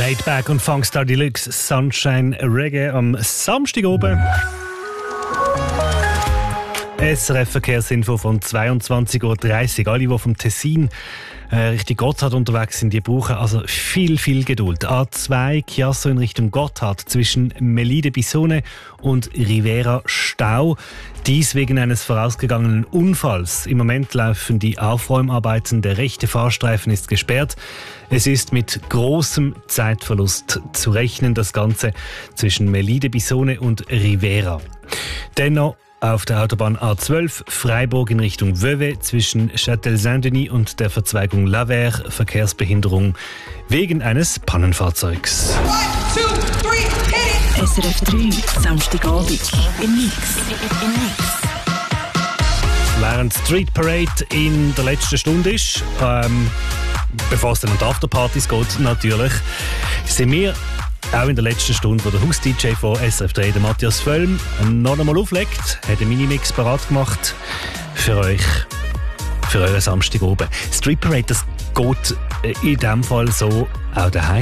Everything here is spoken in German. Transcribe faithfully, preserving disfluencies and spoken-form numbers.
Laidback und Funkstar Deluxe Sunshine Reggae am Samstag oben. S R F Verkehrsinfo von zweiundzwanzig Uhr dreißig. Alle, die vom Tessin äh, Richtung Gotthard unterwegs sind, die brauchen also viel, viel Geduld. A zwei Chiasso in Richtung Gotthard zwischen Melide-Bissone und Rivera Stau. Dies wegen eines vorausgegangenen Unfalls. Im Moment laufen die Aufräumarbeiten. Der rechte Fahrstreifen ist gesperrt. Es ist mit großem Zeitverlust zu rechnen, das Ganze zwischen Melide-Bissone und Rivera. Dennoch auf der Autobahn A zwölf Freiburg in Richtung Vevey zwischen Châtel-Saint-Denis und der Verzweigung Lavers Verkehrsbehinderung wegen eines Pannenfahrzeugs. One, two, three, hit it! S R F drei, Samstagabend im Mix. Im Mix. Während Street Parade in der letzten Stunde ist, ähm, bevor es dann an die Afterpartys geht, natürlich, sind wir auch in der letzten Stunde, wo der Haus-D J von S R F drei, der Matthias Völlm, noch einmal auflegt, hat einen Minimix parat gemacht für euch, für euren Samstag oben. Street Parade, das geht in diesem Fall so auch daheim.